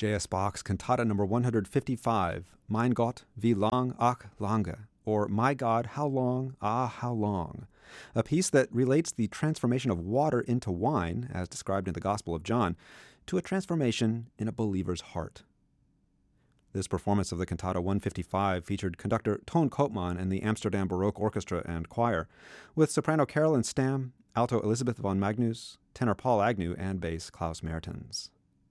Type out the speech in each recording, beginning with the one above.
J.S. Bach's Cantata number 155, Mein Gott, wie lang, ach lange, or My God, How Long, Ah, How Long, a piece that relates the transformation of water into wine, as described in the Gospel of John, to a transformation in a believer's heart. This performance of the Cantata 155 featured conductor Toon Koopman and the Amsterdam Baroque Orchestra and Choir, with soprano Carolyn Stam, alto Elizabeth von Magnus, tenor Paul Agnew, and bass Klaus Mertens.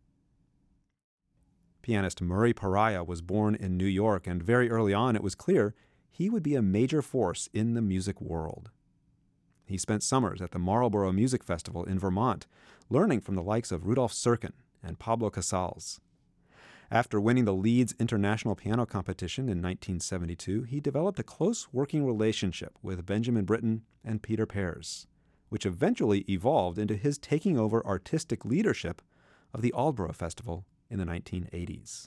Pianist Murray Pariah was born in New York, and very early on it was clear he would be a major force in the music world. He spent summers at the Marlborough Music Festival in Vermont, learning from the likes of Rudolf Serkin and Pablo Casals. After winning the Leeds International Piano Competition in 1972, he developed a close working relationship with Benjamin Britten and Peter Pears, which eventually evolved into his taking over artistic leadership of the Aldborough Festival in the 1980s.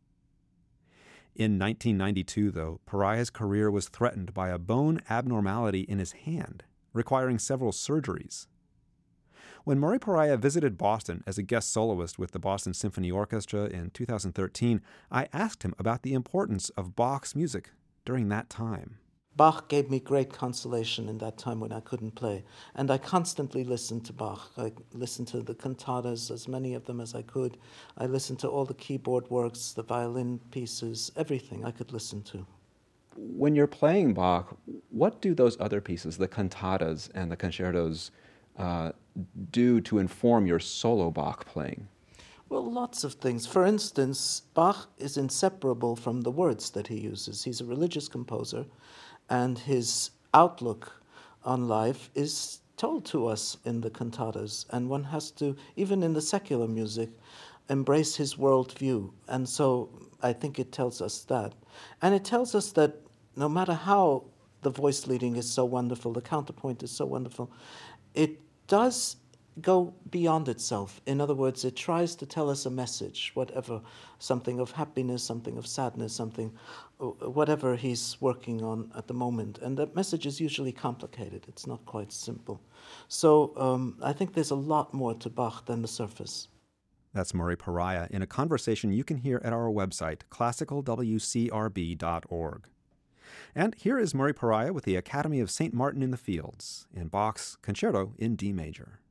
In 1992, though, Pariah's career was threatened by a bone abnormality in his hand, requiring several surgeries. When Murray Pariah visited Boston as a guest soloist with the Boston Symphony Orchestra in 2013, I asked him about the importance of Bach's music during that time. Bach gave me great consolation in that time when I couldn't play, and I constantly listened to Bach. I listened to the cantatas, as many of them as I could. I listened to all the keyboard works, the violin pieces, everything I could listen to. When you're playing Bach, what do those other pieces, the cantatas and the concertos, do to inform your solo Bach playing? Well, lots of things. For instance, Bach is inseparable from the words that he uses. He's a religious composer, and his outlook on life is told to us in the cantatas, and one has to, even in the secular music, embrace his worldview. And so I think it tells us that. And it tells us that no matter how the voice leading is so wonderful, the counterpoint is so wonderful, it does go beyond itself. In other words, it tries to tell us a message, whatever, something of happiness, something of sadness, something, whatever he's working on at the moment. And that message is usually complicated. It's not quite simple. So I think there's a lot more to Bach than the surface. That's Murray Pariah in a conversation you can hear at our website, classicalwcrb.org. And here is Murray Pariah with the Academy of St. Martin in the Fields in Bach's Concerto in D major.